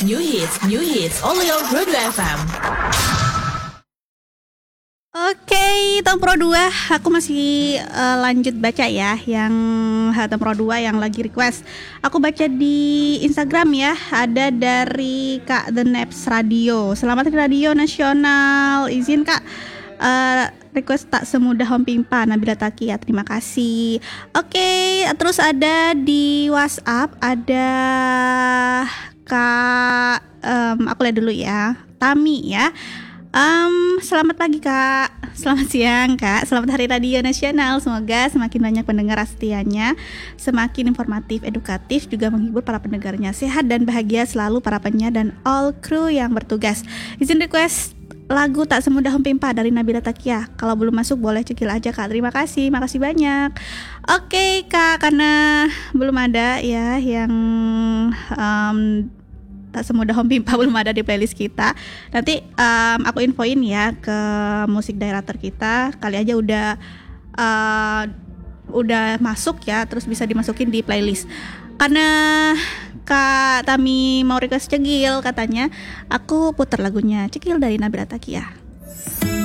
new hits, only on Radio FM. Oke, Tom Pro 2, aku masih lanjut baca ya yang Tom Pro 2 yang lagi request. Aku baca di Instagram ya, ada dari Kak The Naps Radio. Selamat di Radio Nasional. Izin Kak request Tak Semudah Hom Pimpa Nabila Takia, terima kasih. Oke, terus ada di WhatsApp ada Kak aku lihat dulu ya, Tami ya. Selamat pagi Kak, selamat siang Kak, selamat Hari Radio Nasional. Semoga semakin banyak pendengar setianya, semakin informatif, edukatif, juga menghibur para pendengarnya. Sehat dan bahagia selalu para penyiar dan all crew yang bertugas. Izin request lagu Tak Semudah Hom Pimpa dari Nabila Takia. Kalau belum masuk boleh cekil aja Kak. Terima kasih, makasih banyak. Oke Kak, karena belum ada ya yang Tak Semudah Hom Pimpa belum ada di playlist kita. Nanti aku infoin ya ke musik director kita. Kali aja udah masuk ya, terus bisa dimasukin di playlist. Karena Kak Tami mau request Cegil, katanya aku putar lagunya Cegil dari Nabila Takia.